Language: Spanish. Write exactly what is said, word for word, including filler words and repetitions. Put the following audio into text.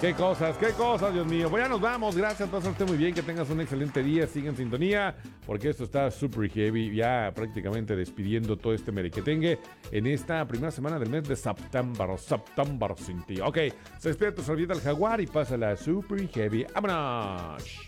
Qué cosas, qué cosas, Dios mío. Pues ya nos vamos, gracias, pásate muy bien, que tengas un excelente día, sigue en sintonía, porque esto está super heavy, ya prácticamente despidiendo todo este merequetengue en esta primera semana del mes de septiembre, septiembre sin ti. Ok, se despide tu servilleta al jaguar y pásala super heavy. ¡Vámonos!